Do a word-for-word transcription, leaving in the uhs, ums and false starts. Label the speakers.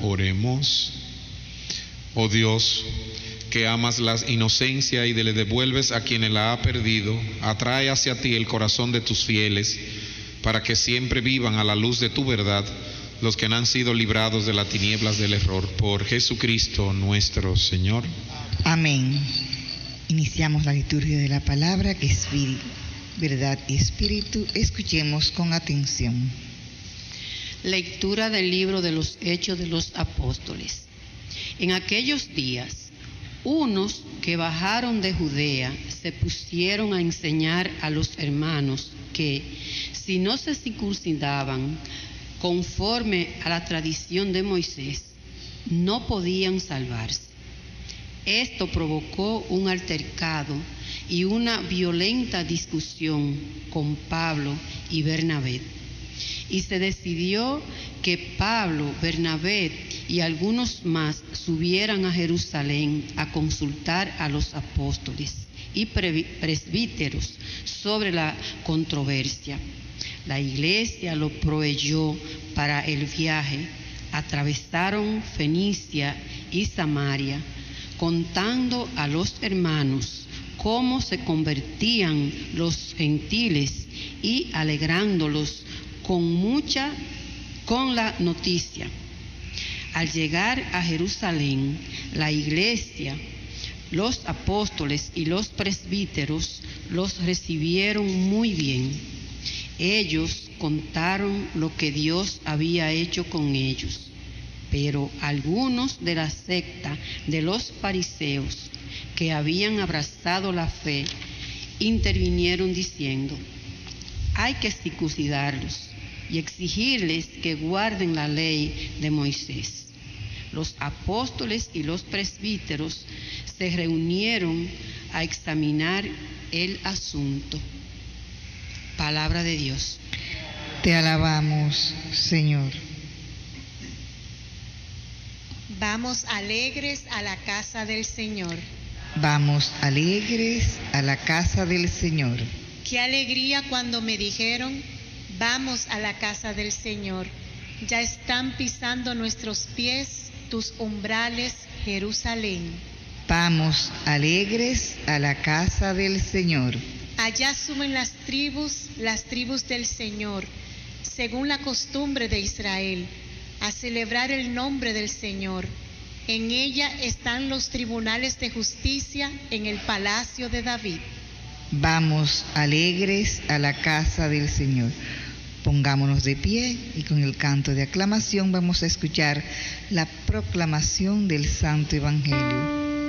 Speaker 1: Oremos. Oh Dios, que amas la inocencia y le devuelves a quienes la ha perdido, atrae hacia ti el corazón de tus fieles, para que siempre vivan a la luz de tu verdad los que no han sido librados de las tinieblas del error. Por Jesucristo nuestro Señor.
Speaker 2: Amén. Iniciamos la liturgia de la palabra, que es verdad y espíritu. Escuchemos con atención.
Speaker 3: Lectura del libro de los Hechos de los Apóstoles. En aquellos días, unos que bajaron de Judea se pusieron a enseñar a los hermanos que, si no se circuncidaban conforme a la tradición de Moisés, no podían salvarse. Esto provocó un altercado y una violenta discusión con Pablo y Bernabé. Y se decidió que Pablo, Bernabé y algunos más subieran a Jerusalén a consultar a los apóstoles y presbíteros sobre la controversia. La iglesia lo proveyó para el viaje. Atravesaron Fenicia y Samaria, contando a los hermanos cómo se convertían los gentiles y alegrándolos con mucha con la noticia. Al llegar a Jerusalén, la iglesia, los apóstoles y los presbíteros los recibieron muy bien. Ellos contaron lo que Dios había hecho con ellos, pero algunos de la secta de los fariseos que habían abrazado la fe intervinieron diciendo: hay que circuncidarlos y exigirles que guarden la ley de Moisés. Los apóstoles y los presbíteros se reunieron a examinar el asunto. Palabra de Dios.
Speaker 2: Te alabamos, Señor.
Speaker 4: Vamos alegres a la casa del Señor.
Speaker 2: Vamos alegres a la casa del Señor.
Speaker 4: Qué alegría cuando me dijeron: vamos a la casa del Señor. Ya están pisando nuestros pies tus umbrales, Jerusalén.
Speaker 2: Vamos alegres a la casa del Señor.
Speaker 4: Allá suben las tribus, las tribus del Señor, según la costumbre de Israel, a celebrar el nombre del Señor. En ella están los tribunales de justicia en el palacio de David.
Speaker 2: Vamos alegres a la casa del Señor. Pongámonos de pie y con el canto de aclamación vamos a escuchar la proclamación del Santo Evangelio.